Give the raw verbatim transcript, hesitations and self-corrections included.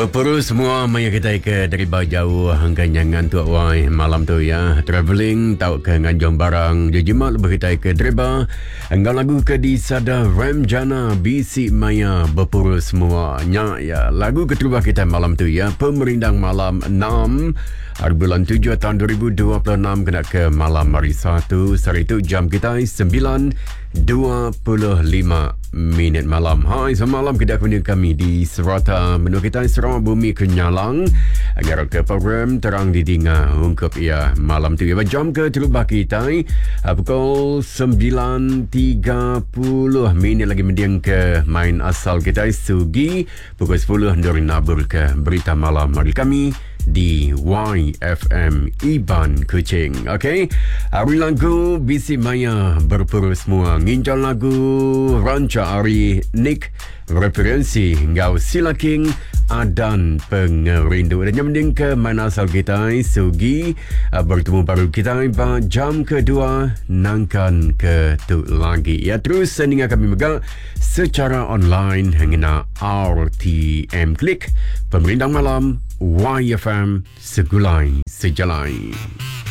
Berpuru semua maya kita ke dari jauh hangga jangan tu wai malam tu ya travelling tau ke nganjong barang jejimat lebih kita ke dreba hangga lagu ke di sada Ramjana bisi maya berpuru semua nya ya lagu kedua kita malam tu ya pemerindang malam enam hari bulan tujuh tahun dua ribu dua puluh enam kena ke malam hari satu hari itu jam kita sembilan dua puluh lima minit malam. Hai, semalam kita kunjung kami di Serata menu kita Sarawak Bumi Kenyalang agar ke program terang di Dinga ungkap ia malam tu. Jam ke terubah kita pukul sembilan tiga puluh minit lagi mendiang ke main asal kita Sugi pukul sepuluh dari nabur ke berita malam hari kami di Y F M Iban Kuching. Okay, hari lagu bisi maya berpuru semua nginjal lagu ranca hari Nick referensi ngau silaking adan pengerindu dan yang mending ke mana asal kita Sugi uh, bertemu baru kita pada jam kedua nangkan ke tu lagi ya terus sendingan kami megang secara online hingga R T M klik pemerintah malam Y F M segulai sejalai.